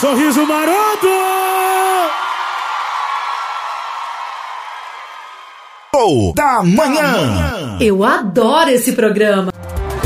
Sorriso maroto! Da manhã. Eu adoro esse programa.